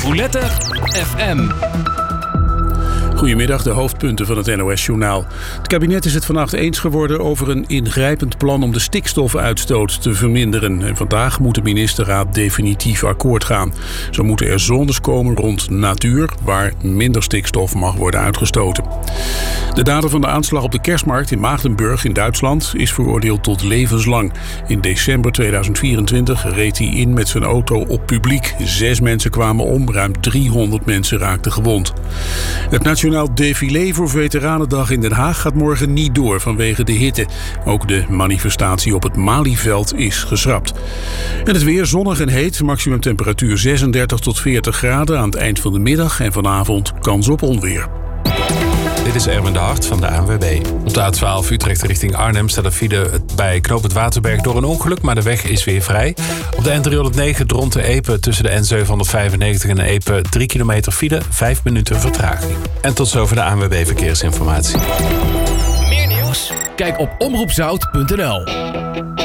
Voulette FM. Goedemiddag, de hoofdpunten van het NOS-journaal. Het kabinet is het vannacht eens geworden over een ingrijpend plan om de stikstofuitstoot te verminderen. En vandaag moet de ministerraad definitief akkoord gaan. Zo moeten er zones komen rond natuur waar minder stikstof mag worden uitgestoten. De dader van de aanslag op de kerstmarkt in Maagdenburg in Duitsland is veroordeeld tot levenslang. In december 2024 reed hij in met zijn auto op publiek. 6 mensen kwamen om, ruim 300 mensen raakten gewond. Het Nationaal Défilé voor Veteranendag in Den Haag gaat morgen niet door vanwege de hitte. Ook de manifestatie op het Malieveld is geschrapt. En het weer zonnig en heet, maximum temperatuur 36 tot 40 graden aan het eind van de middag en vanavond kans op onweer. Dit is Erwin de Hart van de ANWB. Op de A12 Utrecht richting Arnhem staat er file bij knooppunt Waterberg door een ongeluk, maar de weg is weer vrij. Op de N309 Dronten-Epe tussen de N795 en Epe 3 kilometer file, 5 minuten vertraging. En tot zover de ANWB Verkeersinformatie. Meer nieuws? Kijk op omroepzout.nl.